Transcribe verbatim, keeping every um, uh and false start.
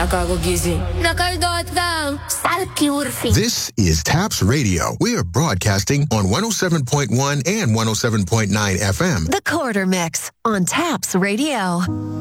Nakagugising. Nakaldot lang. Salkiurfi. This is TAPS Radio. We are broadcasting on one oh seven point one and one oh seven point nine F M. The Quarter Mix on TAPS Radio.